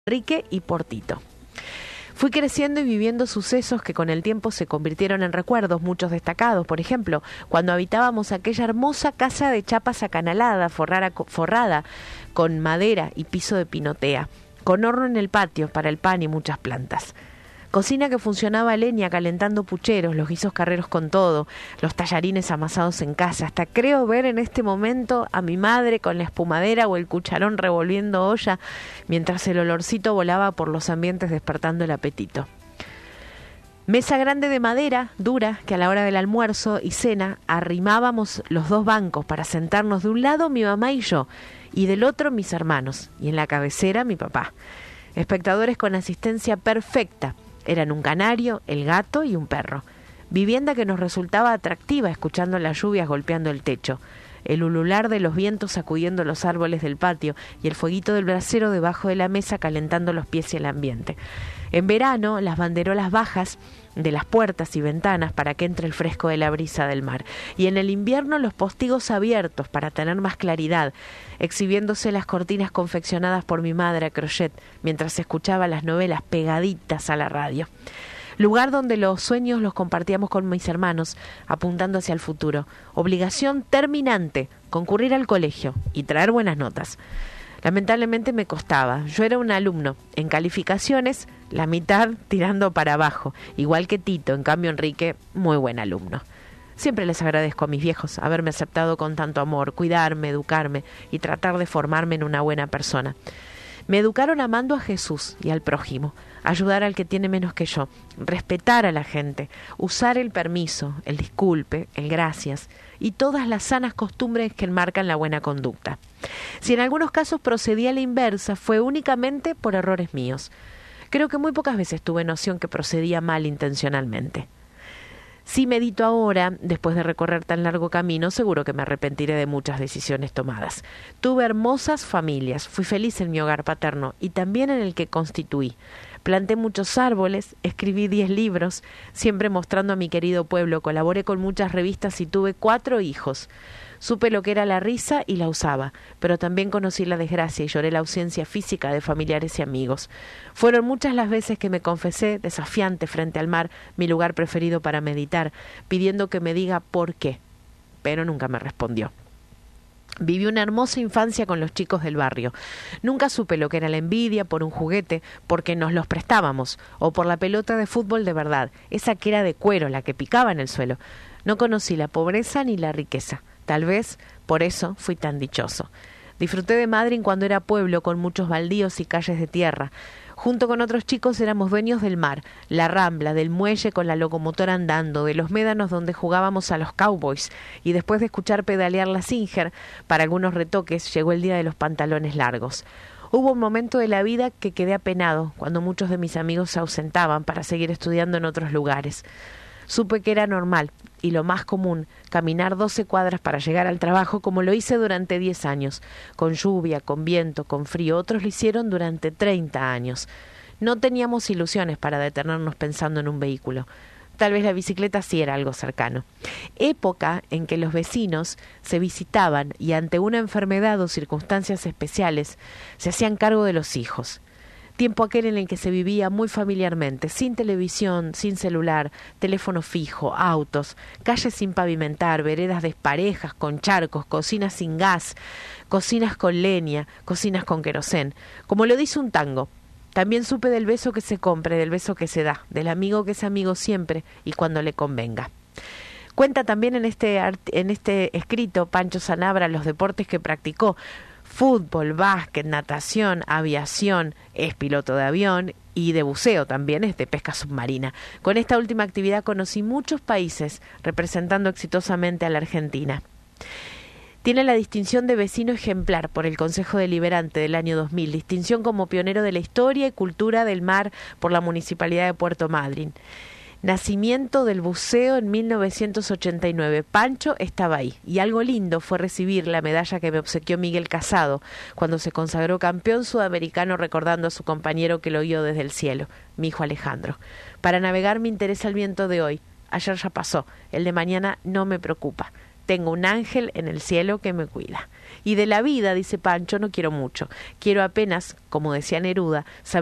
Enrique y Portito. Fui creciendo y viviendo sucesos que con el tiempo se convirtieron en recuerdos, muchos destacados. Por ejemplo, cuando habitábamos aquella hermosa casa de chapas acanalada, forrada con madera y piso de pinotea, con horno en el patio para el pan y muchas plantas. Cocina que funcionaba a leña calentando pucheros, los guisos carreros con todo, los tallarines amasados en casa. Hasta creo ver en este momento a mi madre con la espumadera o el cucharón revolviendo olla mientras el olorcito volaba por los ambientes despertando el apetito. Mesa grande de madera, dura, que a la hora del almuerzo y cena arrimábamos los dos bancos para sentarnos de un lado mi mamá y yo, y del otro mis hermanos, y en la cabecera mi papá. Espectadores con asistencia perfecta. Eran un canario, el gato y un perro. Vivienda que nos resultaba atractiva escuchando las lluvias golpeando el techo, el ulular de los vientos sacudiendo los árboles del patio y el fueguito del brasero debajo de la mesa calentando los pies y el ambiente. En verano, las banderolas bajas de las puertas y ventanas para que entre el fresco de la brisa del mar. Y en el invierno los postigos abiertos para tener más claridad, exhibiéndose las cortinas confeccionadas por mi madre a crochet mientras escuchaba las novelas pegaditas a la radio. Lugar donde los sueños los compartíamos con mis hermanos, apuntando hacia el futuro. Obligación terminante, concurrir al colegio y traer buenas notas. Lamentablemente me costaba. Yo era un alumno. En calificaciones, la mitad tirando para abajo. Igual que Tito, en cambio Enrique, muy buen alumno. Siempre les agradezco a mis viejos haberme aceptado con tanto amor, cuidarme, educarme y tratar de formarme en una buena persona. Me educaron amando a Jesús y al prójimo, ayudar al que tiene menos que yo, respetar a la gente, usar el permiso, el disculpe, el gracias y todas las sanas costumbres que enmarcan la buena conducta. Si en algunos casos procedí a la inversa, fue únicamente por errores míos. Creo que muy pocas veces tuve noción que procedía mal intencionalmente. Si medito ahora, después de recorrer tan largo camino, seguro que me arrepentiré de muchas decisiones tomadas. Tuve hermosas familias, fui feliz en mi hogar paterno y también en el que constituí. Planté muchos árboles, escribí 10 libros, siempre mostrando a mi querido pueblo, colaboré con muchas revistas y tuve 4 hijos. Supe lo que era la risa y la usaba, pero también conocí la desgracia y lloré la ausencia física de familiares y amigos. Fueron muchas las veces que me confesé, desafiante frente al mar, mi lugar preferido para meditar, pidiendo que me diga por qué, pero nunca me respondió. Viví una hermosa infancia con los chicos del barrio. Nunca supe lo que era la envidia por un juguete, porque nos los prestábamos, o por la pelota de fútbol de verdad, esa que era de cuero, la que picaba en el suelo. No conocí la pobreza ni la riqueza. Tal vez por eso fui tan dichoso. Disfruté de Madryn cuando era pueblo con muchos baldíos y calles de tierra. Junto con otros chicos éramos dueños del mar, la rambla, del muelle con la locomotora andando, de los médanos donde jugábamos a los cowboys, y después de escuchar pedalear la Singer, para algunos retoques llegó el día de los pantalones largos. Hubo un momento de la vida que quedé apenado cuando muchos de mis amigos se ausentaban para seguir estudiando en otros lugares. Supe que era normal y lo más común caminar 12 cuadras para llegar al trabajo, como lo hice durante 10 años, con lluvia, con viento, con frío. Otros lo hicieron durante 30 años. No teníamos ilusiones para detenernos pensando en un vehículo. Tal vez la bicicleta sí era algo cercano. Época en que los vecinos se visitaban y ante una enfermedad o circunstancias especiales se hacían cargo de los hijos. Tiempo aquel en el que se vivía muy familiarmente, sin televisión, sin celular, teléfono fijo, autos, calles sin pavimentar, veredas desparejas, con charcos, cocinas sin gas, cocinas con leña, cocinas con querosén. Como lo dice un tango, también supe del beso que se compra, del beso que se da, del amigo que es amigo siempre y cuando le convenga. Cuenta también en este escrito Pancho Sanabria los deportes que practicó: fútbol, básquet, natación, aviación, es piloto de avión y de buceo también, es de pesca submarina. Con esta última actividad conocí muchos países representando exitosamente a la Argentina. Tiene la distinción de vecino ejemplar por el Consejo Deliberante del año 2000, distinción como pionero de la historia y cultura del mar por la Municipalidad de Puerto Madryn. Nacimiento del buceo en 1989. Pancho estaba ahí. Y algo lindo fue recibir la medalla que me obsequió Miguel Casado cuando se consagró campeón sudamericano, recordando a su compañero que lo guió desde el cielo, mi hijo Alejandro. Para navegar me interesa el viento de hoy. Ayer ya pasó. El de mañana no me preocupa. tengo un ángel en el cielo que me cuida. Y de la vida, dice Pancho, no quiero mucho. Quiero apenas, como decía Neruda,